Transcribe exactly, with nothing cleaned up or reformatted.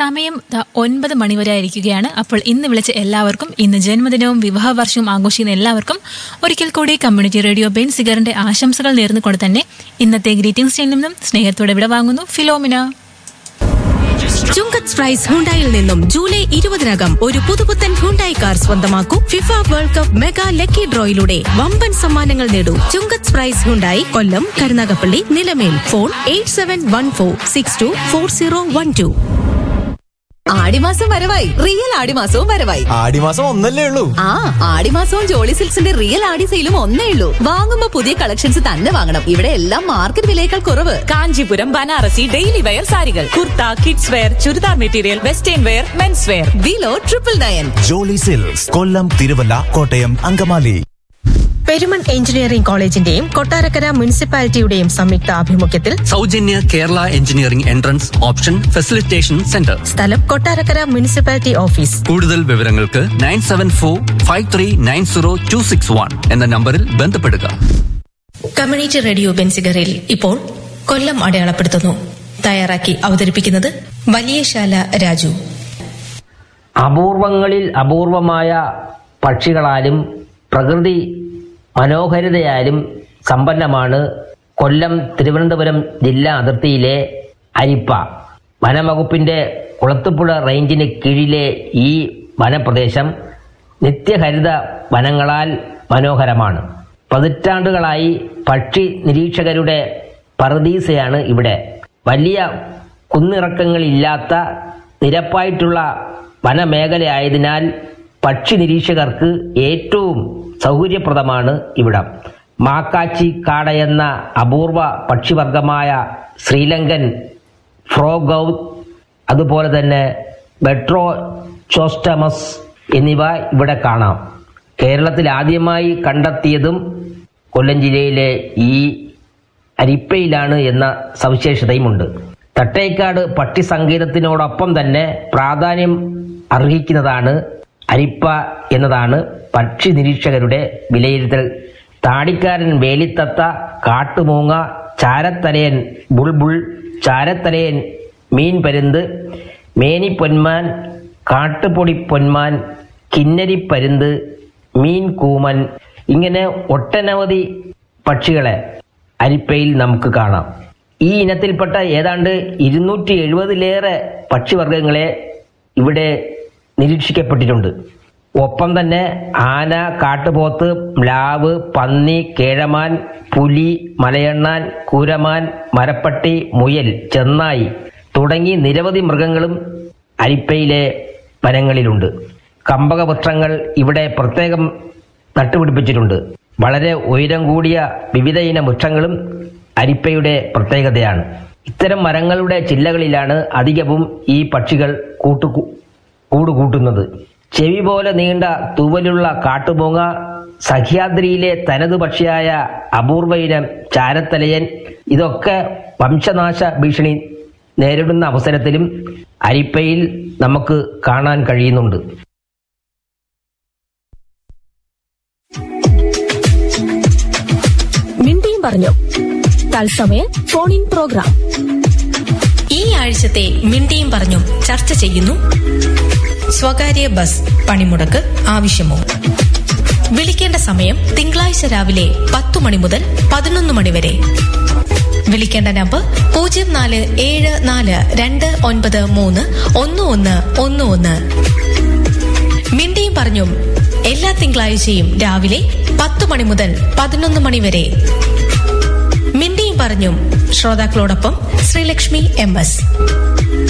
സമയം ഒൻപത് മണിവരെ ആയിരിക്കുകയാണ്. അപ്പോൾ ഇന്ന് വിളിച്ച എല്ലാവർക്കും, ഇന്ന് ജന്മദിനവും വിവാഹ വർഷവും ആഘോഷിക്കുന്ന എല്ലാവർക്കും ഒരിക്കൽ കൂടി കമ്മ്യൂണിറ്റി റേഡിയോ ബെൻസിഗറിന്റെ ആശംസകൾ നേർന്നുകൊണ്ട് തന്നെ ഇന്നത്തെ ഗ്രീറ്റിംഗ്സ് ചാനലിൽ നിന്നും സ്നേഹത്തോടെ വിട വാങ്ങുന്നു ഫിലോമിന. ചുങ്കത്ത് പ്രൈസ് ഹുണ്ടായിൽ നിന്നും ജൂലൈ ഇരുപതിനകം ഒരു പുതുപുത്തൻ ഹുണ്ടായി കാർ സ്വന്തമാക്കൂ. FIFA world cup mega lucky ഡ്രോയിലൂടെ വമ്പൻ സമ്മാനങ്ങൾ നേടൂ. ചുങ്കത്ത് price Hyundai, Kollam, Karunagappally, Nilamel. Phone eight seven one four six to four zero one two. ആടിമാസം വരവായി, റിയൽ ആടിമാസവും വരവായി. ആടിമാസം ഒന്നല്ലേ ഉള്ളൂ? ആ, ആടിമാസവും ജോളി സിൽക്സിന്റെ റിയൽ ആടി സെയിലും ഒന്നേ ഉള്ളൂ. വാങ്ങുമ്പോ പുതിയ കളക്ഷൻസ് തന്നെ വാങ്ങണം. ഇവിടെ എല്ലാം മാർക്കറ്റ് വിലയേക്കാൾ കുറവ്. കാഞ്ചീപുരം, ബനാറസി, ഡെയിലി വെയർ സാരികൾ, kurta, kids wear, churidar material, western wear, men's wear. Below triple nine. Jolly silks, കൊല്ലം, തിരുവല്ല, കോട്ടയം, അങ്കമാലി. പെരുമൺ എഞ്ചിനീയറിംഗ് കോളേജിന്റെയും കൊട്ടാരക്കര മുനിസിപ്പാലിറ്റിയുടെയും സംയുക്ത ആഭിമുഖ്യത്തിൽ സൗജന്യ Kerala engineering entrance option facilitation centre. സ്ഥലം കൊട്ടാരക്കര മുനിസിപ്പാലിറ്റി ഓഫീസ്. കൂടുതൽ വിവരങ്ങൾക്ക് nine seven four five three nine zero to six one എന്ന നമ്പറിൽ ബന്ധപ്പെടുക. കമ്മ്യൂണിറ്റി റേഡിയോ ബെൻസിഗറിൽ ഇപ്പോൾ കൊല്ലം അടയാളപ്പെടുത്തുന്നു. തയ്യാറാക്കി അവതരിപ്പിക്കുന്നത് വലിയശാല രാജു. അപൂർവങ്ങളിൽ അപൂർവമായ പക്ഷികളാലും പ്രകൃതി മനോഹരിതയാലും സമ്പന്നമാണ് കൊല്ലം തിരുവനന്തപുരം ജില്ലാ അതിർത്തിയിലെ അരിപ്പ. വനംവകുപ്പിന്റെ കുളത്തുപുഴ റേഞ്ചിന് കീഴിലെ ഈ വനപ്രദേശം നിത്യഹരിത വനങ്ങളാൽ മനോഹരമാണ്. പതിറ്റാണ്ടുകളായി പക്ഷി നിരീക്ഷകരുടെ പറുദീസയാണ് ഇവിടെ. വലിയ കുന്നിറക്കങ്ങളില്ലാത്ത നിരപ്പായിട്ടുള്ള വനമേഖലയായതിനാൽ പക്ഷി നിരീക്ഷകർക്ക് ഏറ്റവും സൗകര്യപ്രദമാണ് ഇവിടം. മാക്കാച്ചി കാടയെന്ന അപൂർവ പക്ഷിവർഗമായ ശ്രീലങ്കൻ ഫ്രോഗൌത്ത്, അതുപോലെ തന്നെ ബെട്രോചോസ്റ്റമസ് എന്നിവ ഇവിടെ കാണാം. കേരളത്തിൽ ആദ്യമായി കണ്ടെത്തിയതും കൊല്ലം ജില്ലയിലെ ഈ അരിപ്പയിലാണ് എന്ന സവിശേഷതയുമുണ്ട്. തട്ടേക്കാട് പക്ഷി സങ്കേതത്തിനോടൊപ്പം തന്നെ പ്രാധാന്യം അർഹിക്കുന്നതാണ് അരിപ്പ എന്നതാണ് പക്ഷി നിരീക്ഷകരുടെ വിലയിരുത്തൽ. താടിക്കാരൻ വേലിത്തത്ത, കാട്ടുമൂങ്ങ, ചാരത്തലയൻ ബുൾബുൾ, ചാരത്തലയൻ മീൻ പരുന്ത്, മേനിപ്പൊന്മാൻ, കാട്ടുപൊടി പൊന്മാൻ, കിന്നരിപ്പരുന്ത്, മീൻ കൂമൻ, ഇങ്ങനെ ഒട്ടനവധി പക്ഷികളെ അരിപ്പയിൽ നമുക്ക് കാണാം. ഈ ഇനത്തിൽപ്പെട്ട ഏതാണ്ട് ഇരുന്നൂറ്റി എഴുപതിലേറെ പക്ഷിവർഗങ്ങളെ ഇവിടെ നിരീക്ഷിക്കപ്പെട്ടിട്ടുണ്ട്. ഒപ്പം തന്നെ ആന, കാട്ടുപോത്ത്, മ്ലാവ്, പന്നി, കേഴമാൻ, പുലി, മലയണ്ണാൻ, കൂരമാൻ, മരപ്പട്ടി, മുയൽ, ചെന്നായി തുടങ്ങി നിരവധി മൃഗങ്ങളും അരിപ്പയിലെ വനങ്ങളിലുണ്ട്. കമ്പകവൃക്ഷങ്ങൾ ഇവിടെ പ്രത്യേകം നട്ടുപിടിപ്പിച്ചിട്ടുണ്ട്. വളരെ ഉയരം കൂടിയ വിവിധ ഇനം വൃക്ഷങ്ങളും അരിപ്പയുടെ പ്രത്യേകതയാണ്. ഇത്തരം മരങ്ങളുടെ ചില്ലകളിലാണ് അധികവും ഈ പക്ഷികൾ കൂട്ടു കൂടുകൂട്ടുന്നത്. ചെവി പോലെ നീണ്ട തൂവലുള്ള കാട്ടുമൂങ്ങ, സഹ്യാദ്രിയിലെ തനതു പക്ഷിയായ അപൂർവ ഇനം ചാരത്തലയൻ, ഇതൊക്കെ വംശനാശ ഭീഷണി നേരിടുന്ന അവസരത്തിലും അരിപ്പയിൽ നമുക്ക് കാണാൻ കഴിയുന്നുണ്ട്. മിണ്ടിയും പറഞ്ഞു തത്സമയ ഫോണിൻ പ്രോഗ്രാം. ഈ ആഴ്ചത്തെ മിണ്ടിയും പറഞ്ഞും ചർച്ച ചെയ്യുന്നു സ്വകാര്യ ബസ് പണിമുടക്ക് ആവശ്യമോ. വിളിക്കേണ്ട സമയം തിങ്കളാഴ്ച രാവിലെ പത്തു മണി മുതൽ പതിനൊന്ന് മണി വരെ. വിളിക്കേണ്ട നമ്പർ പൂജ്യം നാല് ഏഴ് നാല് രണ്ട് ഒൻപത് മൂന്ന് ഒന്ന് ഒന്ന് ഒന്ന് ഒന്ന്. മിണ്ടിയും പറഞ്ഞും എല്ലാ തിങ്കളാഴ്ചയും രാവിലെ പത്തു മണി മുതൽ പതിനൊന്ന് മണി വരെ. മിണ്ടിയും പറഞ്ഞും ശ്രോതാക്കളോടൊപ്പം ശ്രീലക്ഷ്മി എം എസ്.